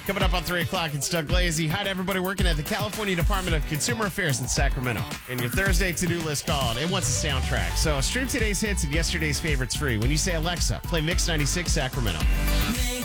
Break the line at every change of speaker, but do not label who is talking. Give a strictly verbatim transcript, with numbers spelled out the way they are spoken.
Coming up on three o'clock, it's Doug Lazy. Hi to everybody working at the California Department of Consumer Affairs in Sacramento. And your Thursday to-do list called, it wants a soundtrack. So stream today's hits and yesterday's favorites free. When you say Alexa, play Mix ninety-six Sacramento.